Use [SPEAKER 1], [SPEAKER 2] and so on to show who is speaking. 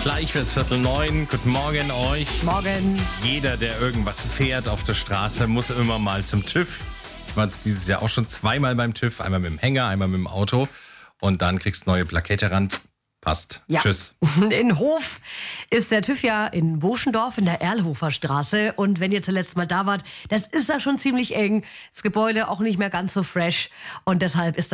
[SPEAKER 1] Gleich wird's 8:45. Guten Morgen euch.
[SPEAKER 2] Morgen.
[SPEAKER 1] Jeder, der irgendwas fährt auf der Straße, muss immer mal zum TÜV. Ich war jetzt dieses Jahr auch schon zweimal beim TÜV. Einmal mit dem Hänger, einmal mit dem Auto. Und dann kriegst du neue Plakette ran. Passt.
[SPEAKER 2] Ja.
[SPEAKER 1] Tschüss.
[SPEAKER 2] In Hof ist der TÜV ja in Boschendorf in der Erlhofer Straße. Und wenn ihr zuletzt mal da wart, das ist da schon ziemlich eng. Das Gebäude auch nicht mehr ganz so fresh. Und deshalb ist